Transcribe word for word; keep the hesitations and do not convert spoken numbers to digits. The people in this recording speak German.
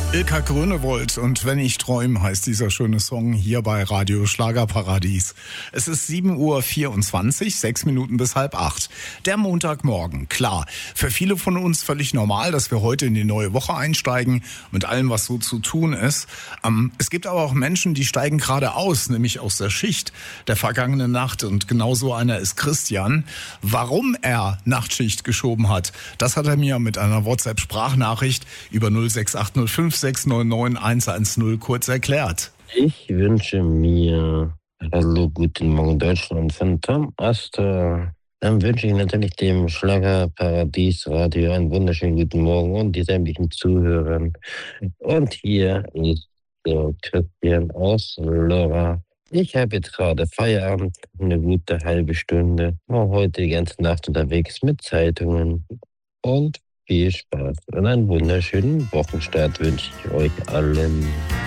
Ilka Grönewold und Wenn ich träum heißt dieser schöne Song hier bei Radio Schlagerparadies. Es ist sieben Uhr vierundzwanzig, sechs Minuten bis halb acht. Der Montagmorgen. Klar, für viele von uns völlig normal, dass wir heute in die neue Woche einsteigen mit allem, was so zu tun ist. Ähm, es gibt aber auch Menschen, die steigen gerade aus, nämlich aus der Schicht der vergangenen Nacht. Und genau so einer ist Christian. Warum er Nachtschicht geschoben hat, das hat er mir mit einer WhatsApp-Sprachnachricht über null sechs acht null fünf sechs neun neun eins eins null kurz erklärt. Ich wünsche mir Hallo, guten Morgen Deutschland von Tom Astor. Dann wünsche ich natürlich dem Schlagerparadies Radio einen wunderschönen guten Morgen und die sämtlichen Zuhörern. Und hier ist der Christian aus Lora. Ich habe jetzt gerade Feierabend, eine gute halbe Stunde. War heute die ganze Nacht unterwegs mit Zeitungen und viel Spaß und einen wunderschönen Wochenstart wünsche ich euch allen.